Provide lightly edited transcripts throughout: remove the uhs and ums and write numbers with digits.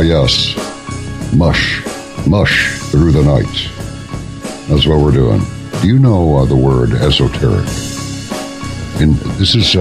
yes, mush through the night. That's what we're doing. Do you know the word esoteric? And this is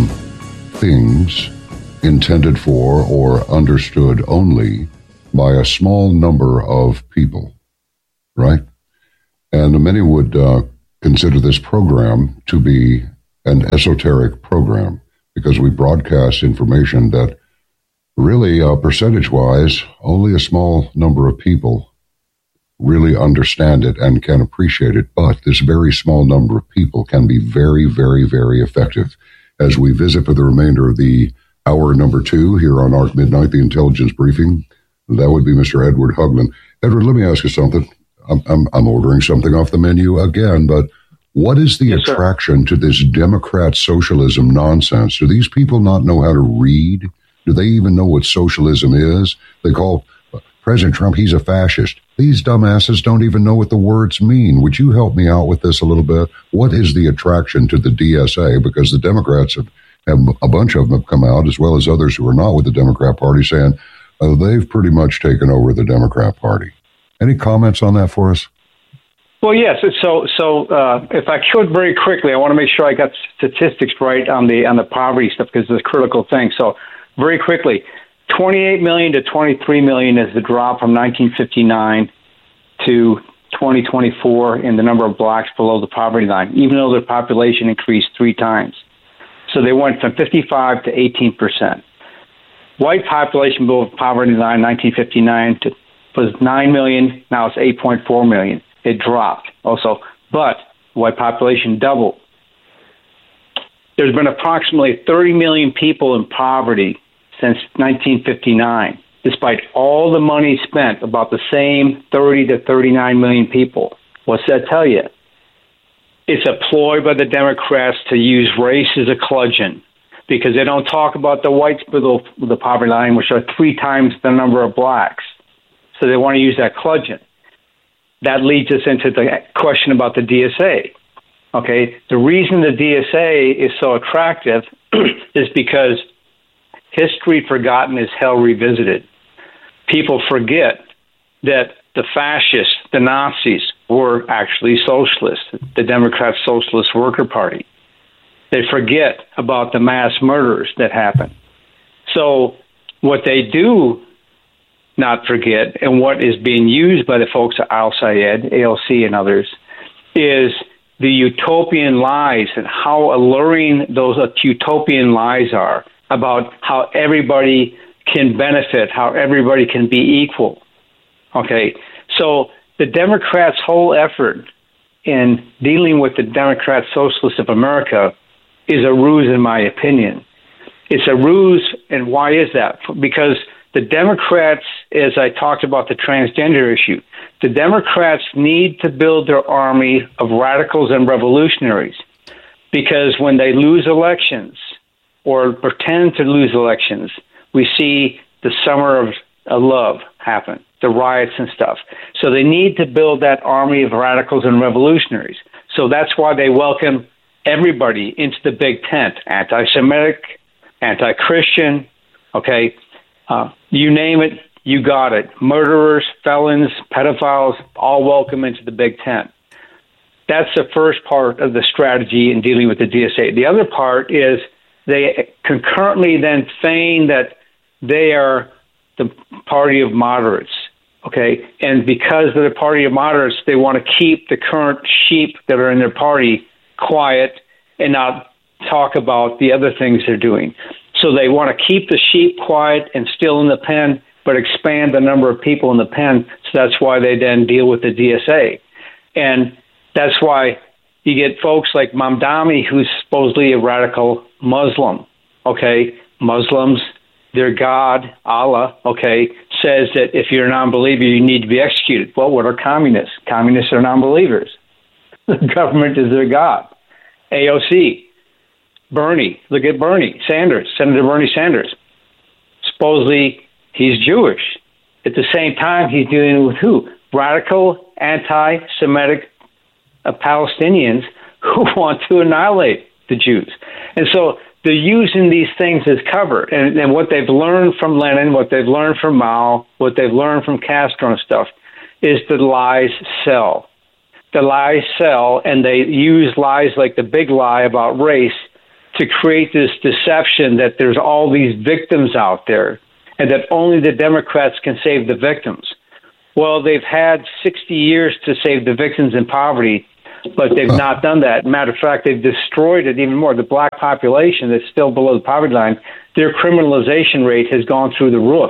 things intended for or understood only by a small number of people, right? And many would consider this program to be an esoteric program because we broadcast information that really, percentage-wise, only a small number of people really understand it and can appreciate it. But this very small number of people can be very, very, very effective. As we visit for the remainder of the hour number 2 here on ARC Midnight, the Intelligence Briefing, that would be Mr. Edward Hugland. Edward, let me ask you something. I'm ordering something off the menu again, but what is the attraction to this Democrat socialism nonsense? Do these people not know how to read? Do they even know what socialism is? They call President Trump, he's a fascist. These dumbasses don't even know what the words mean. Would you help me out with this a little bit? What is the attraction to the DSA? Because the Democrats have a bunch of them have come out, as well as others who are not with the Democrat Party, saying they've pretty much taken over the Democrat Party. Any comments on that for us? Well, yes. So if I could very quickly, I want to make sure I got statistics right on the poverty stuff because it's a critical thing. So very quickly, 28 million to 23 million is the drop from 1959 to 2024 in the number of blacks below the poverty line, even though their population increased 3 times. So they went from 55 to 18%. White population below the poverty line 1959 was 9 million. Now it's 8.4 million. It dropped also, but white population doubled. There's been approximately 30 million people in poverty since 1959, despite all the money spent, about the same 30 to 39 million people. What's that tell you? It's a ploy by the Democrats to use race as a bludgeon because they don't talk about the whites below the poverty line, which are 3 times the number of blacks. So they want to use that bludgeon. That leads us into the question about the DSA. Okay, the reason the DSA is so attractive is because history forgotten is hell revisited. People forget that the fascists, the Nazis, were actually socialists, the Democrat Socialist Worker Party. They forget about the mass murders that happened. So what they do not forget, and what is being used by the folks at Al-Sayed, ALC and others, is the utopian lies and how alluring those utopian lies are about how everybody can benefit, how everybody can be equal. Okay, so the Democrats' whole effort in dealing with the Democrat Socialists of America is a ruse, in my opinion. It's a ruse, and why is that? Because the Democrats, as I talked about the transgender issue, the Democrats need to build their army of radicals and revolutionaries, because when they lose elections or pretend to lose elections, we see the summer of love happen, the riots and stuff. So they need to build that army of radicals and revolutionaries. So that's why they welcome everybody into the big tent, anti-Semitic, anti-Christian, okay, you name it, you got it. Murderers, felons, pedophiles, all welcome into the big tent. That's the first part of the strategy in dealing with the DSA. The other part is they concurrently then feign that they are the party of moderates, okay? And because they're the party of moderates, they want to keep the current sheep that are in their party quiet and not talk about the other things they're doing. So they want to keep the sheep quiet and still in the pen, but expand the number of people in the pen. So that's why they then deal with the DSA. And that's why you get folks like Mamdani, who's supposedly a radical Muslim, okay? Muslims, their God, Allah, okay, says that if you're a non-believer, you need to be executed. Well, what are communists? Communists are non-believers. The government is their God. AOC, Bernie, look at Bernie Sanders, Senator Bernie Sanders. Supposedly he's Jewish. At the same time, he's dealing with who? Radical, anti-Semitic Palestinians who want to annihilate the Jews. And so they're using these things as cover. And what they've learned from Lenin, what they've learned from Mao, what they've learned from Castro and stuff, is the lies sell. The lies sell, and they use lies like the big lie about race to create this deception that there's all these victims out there and that only the Democrats can save the victims. Well, they've had 60 years to save the victims in poverty, but they've not done that. Matter of fact, they've destroyed it even more. The black population that's still below the poverty line, their criminalization rate has gone through the roof.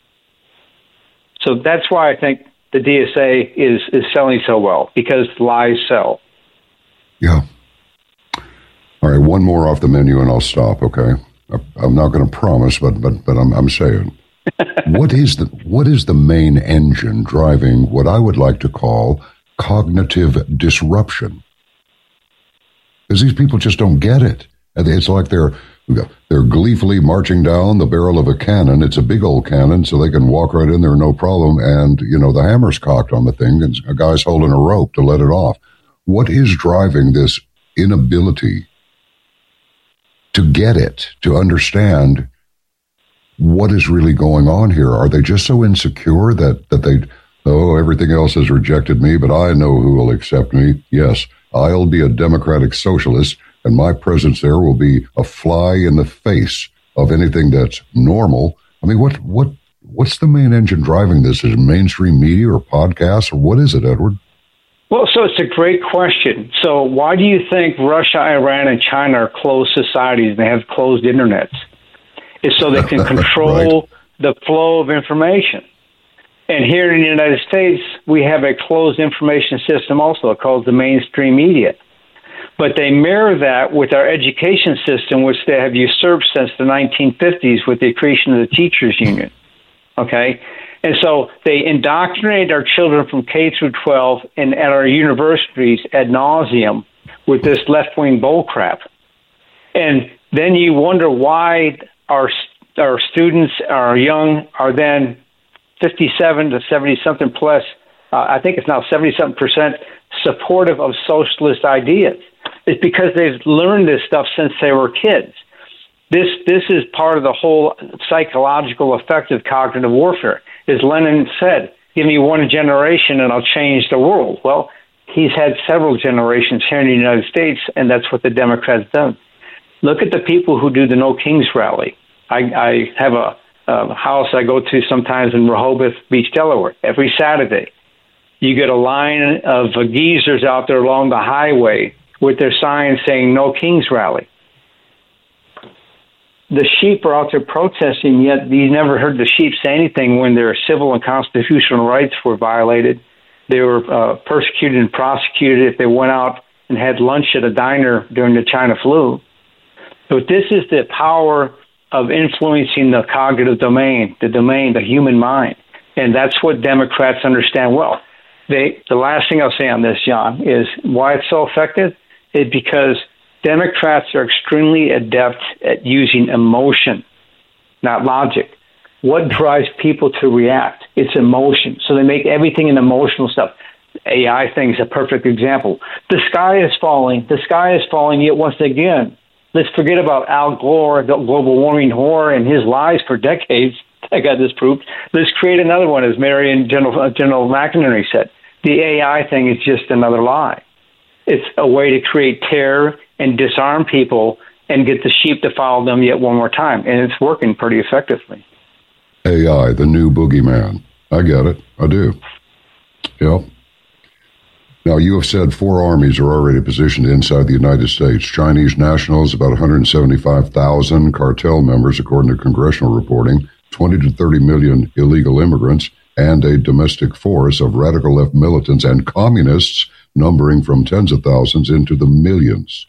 So that's why I think the DSA is selling so well, because lies sell. Yeah. All right, one more off the menu and I'll stop, okay? I'm not going to promise, but I'm saying. What is the main engine driving what I would like to call cognitive disruption? Because these people just don't get it. It's like they're gleefully marching down the barrel of a cannon. It's a big old cannon, so they can walk right in there, no problem. And, the hammer's cocked on the thing, and a guy's holding a rope to let it off. What is driving this inability to get it, to understand what is really going on here? Are they just so insecure that everything else has rejected me, but I know who will accept me? Yes, I'll be a democratic socialist, and my presence there will be a fly in the face of anything that's normal. I mean, what's the main engine driving this? Is it mainstream media or podcasts, or what is it, Edward? Well, so it's a great question. So why do you think Russia, Iran, and China are closed societies and they have closed internets? It's so they can control right. the flow of information. And here in the United States, we have a closed information system also called the mainstream media. But they mirror that with our education system, which they have usurped since the 1950s with the creation of the teachers union. Okay? And so they indoctrinate our children from K through 12 and at our universities ad nauseum with this left-wing bullcrap. And then you wonder why our students, our young, are then 57 to 70-something plus, I think it's now 70-something% supportive of socialist ideas. It's because they've learned this stuff since they were kids. This is part of the whole psychological effect of cognitive warfare. As Lenin said, give me one generation and I'll change the world. Well, he's had several generations here in the United States, and that's what the Democrats done. Look at the people who do the No Kings rally. I have a house I go to sometimes in Rehoboth Beach, Delaware, every Saturday. You get a line of geezers out there along the highway with their signs saying No Kings rally. The sheep are out there protesting, yet you never heard the sheep say anything when their civil and constitutional rights were violated. They were persecuted and prosecuted if they went out and had lunch at a diner during the China flu. But this is the power of influencing the cognitive domain, the human mind. And that's what Democrats understand well. The last thing I'll say on this, John, is why it's so effective is because Democrats are extremely adept at using emotion, not logic. What drives people to react? It's emotion. So they make everything an emotional stuff. AI thing is a perfect example. The sky is falling. The sky is falling, yet once again, let's forget about Al Gore, the global warming whore, and his lies for decades. I got this proved. Let's create another one, as Marion General McInerney said. The AI thing is just another lie. It's a way to create terror and disarm people and get the sheep to follow them yet one more time. And it's working pretty effectively. AI, the new boogeyman. I get it. I do. Yep. Now, you have said 4 armies are already positioned inside the United States. Chinese nationals, about 175,000 cartel members, according to congressional reporting, 20 to 30 million illegal immigrants, and a domestic force of radical left militants and communists numbering from tens of thousands into the millions.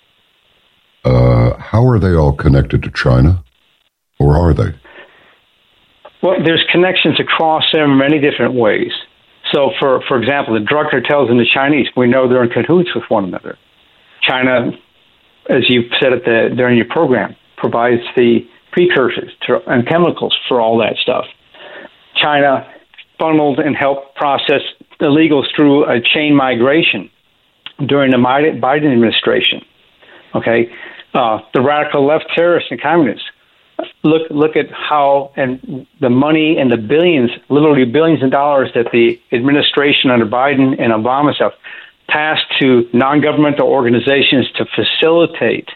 How are they all connected to China? Or are they? Well, there's connections across them in many different ways. So, for example, the drug cartels and the Chinese, we know they're in cahoots with one another. China, as you said during your program, provides the precursors and chemicals for all that stuff. China funneled and helped process illegals through a chain migration during the Biden administration. Okay, the radical left terrorists and communists. Look at how and the money and the billions, literally billions of dollars that the administration under Biden and Obama have passed to non-governmental organizations to facilitate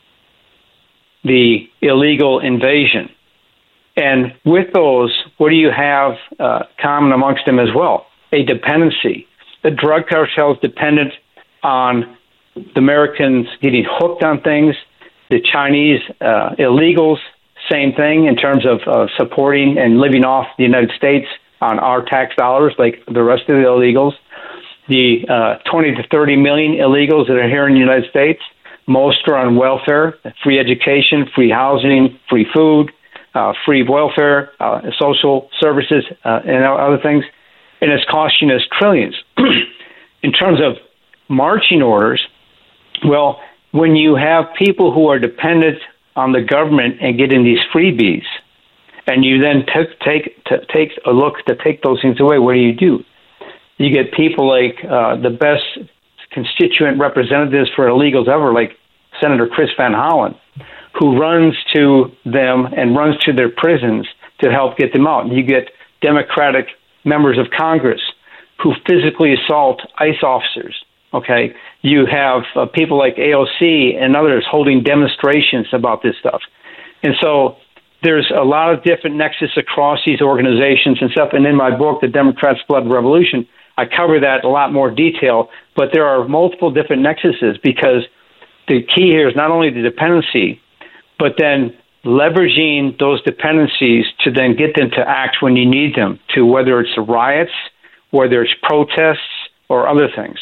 the illegal invasion. And with those, what do you have common amongst them as well? A dependency. The drug cartel is dependent on the Americans getting hooked on things. The Chinese illegals, same thing in terms of supporting and living off the United States on our tax dollars like the rest of the illegals. The 20 to 30 million illegals that are here in the United States, most are on welfare, free education, free housing, free food, free welfare, social services, and other things. And it's costing us trillions. In terms of marching orders, well, when you have people who are dependent on the government and getting these freebies, and you then take a look to take those things away, what do? You get people like the best constituent representatives for illegals ever, like Senator Chris Van Hollen, who runs to them and runs to their prisons to help get them out. And you get Democratic members of Congress who physically assault ICE officers. Okay, you have people like AOC and others holding demonstrations about this stuff. And so there's a lot of different nexus across these organizations and stuff. And in my book, The Democrats' Blood Revolution, I cover that in a lot more detail. But there are multiple different nexuses because the key here is not only the dependency, but then leveraging those dependencies to then get them to act when you need them to, whether it's riots, whether it's protests, or other things.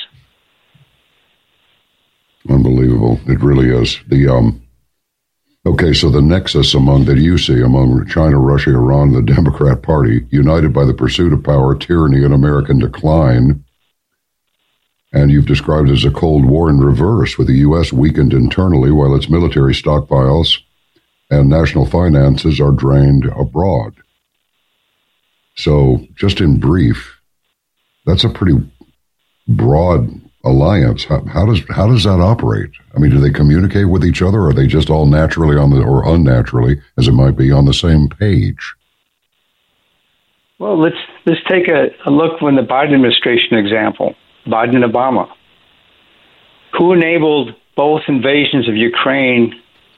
Unbelievable. It really is. Okay, so the nexus that you see among China, Russia, Iran, the Democrat Party, united by the pursuit of power, tyranny, and American decline, and you've described it as a Cold War in reverse, with the U.S. weakened internally while its military stockpiles and national finances are drained abroad. So, just in brief, that's a pretty broad alliance. How does that operate? I mean, do they communicate with each other? Or are they just all naturally or unnaturally, as it might be, on the same page? Well, let's take a look from the Biden administration example, Biden and Obama. Who enabled both invasions of Ukraine?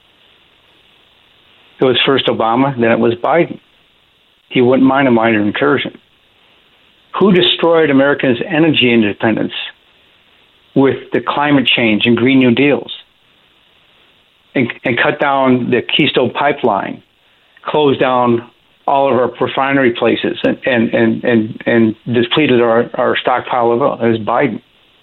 It was first Obama, then it was Biden. He wouldn't mind a minor incursion. Who destroyed Americans' energy independence with the climate change and Green New Deals and cut down the Keystone Pipeline, closed down all of our refinery places and depleted our stockpile of oil? It was Biden.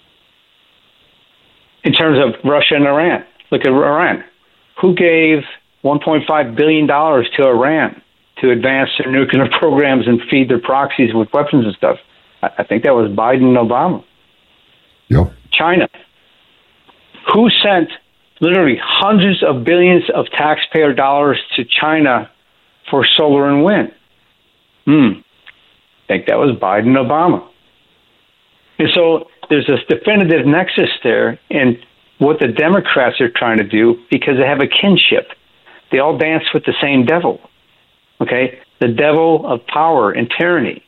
In terms of Russia and Iran, look at Iran. Who gave $1.5 billion to Iran to advance their nuclear programs and feed their proxies with weapons and stuff? I think that was Biden and Obama. Yep. China. Who sent literally hundreds of billions of taxpayer dollars to China for solar and wind? I think that was Biden and Obama. And so there's this definitive nexus there in what the Democrats are trying to do because they have a kinship. They all dance with the same devil, okay? The devil of power and tyranny.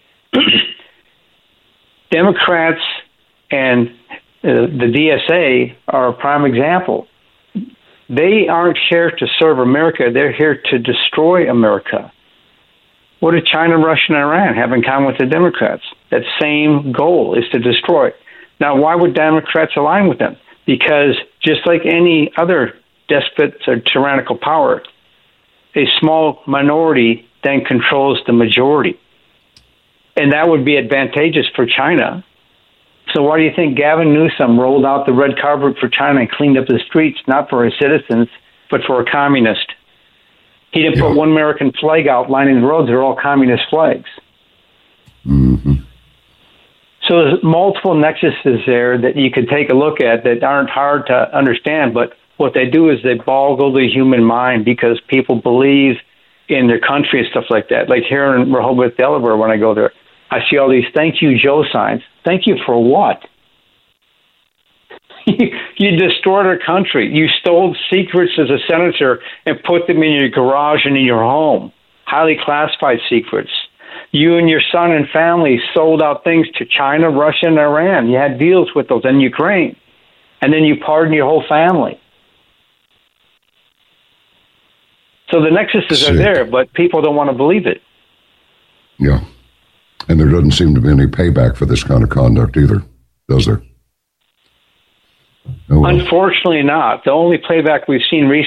Democrats and the DSA are a prime example. They aren't here to serve America. They're here to destroy America. What do China, Russia, and Iran have in common with the Democrats? That same goal is to destroy. Now, why would Democrats align with them? Because just like any other despot or tyrannical power, a small minority then controls the majority. And that would be advantageous for China. So why do you think Gavin Newsom rolled out the red carpet for China and cleaned up the streets, not for his citizens, but for a communist? He didn't put one American flag out lining the roads. They're all communist flags. Mm-hmm. So there's multiple nexuses there that you could take a look at that aren't hard to understand, but what they do is they boggle the human mind because people believe in their country and stuff like that. Like here in Rehoboth, Delaware, when I go there, I see all these thank you, Joe signs. Thank you for what? You destroyed our country. You stole secrets as a senator and put them in your garage and in your home, highly classified secrets. You and your son and family sold out things to China, Russia, and Iran. You had deals with those, and Ukraine. And then you pardoned your whole family. So the nexuses are there, but people don't want to believe it. Yeah. And there doesn't seem to be any payback for this kind of conduct either, does there? Oh, well. Unfortunately not. The only payback we've seen recently